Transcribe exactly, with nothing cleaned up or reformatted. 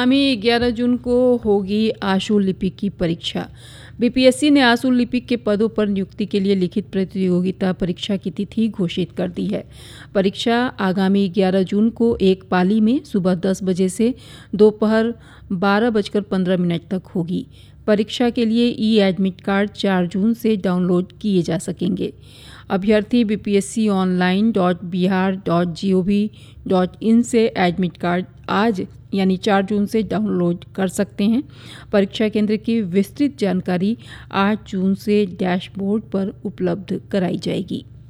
आगामी ग्यारह जून को होगी आशु लिपिक की परीक्षा। बीपीएससी ने आशु लिपिक के पदों पर नियुक्ति के लिए लिखित प्रतियोगिता परीक्षा की तिथि घोषित कर दी है। परीक्षा आगामी ग्यारह जून को एक पाली में सुबह दस बजे से दोपहर बारह बजकर पंद्रह मिनट तक होगी। परीक्षा के लिए ई एडमिट कार्ड चार जून से डाउनलोड किए जा सकेंगे। अभ्यर्थी BPSC online dot Bihar dot G O V dot in से एडमिट कार्ड आज यानी चार जून से डाउनलोड कर सकते हैं। परीक्षा केंद्र की विस्तृत जानकारी आठ जून से डैशबोर्ड पर उपलब्ध कराई जाएगी।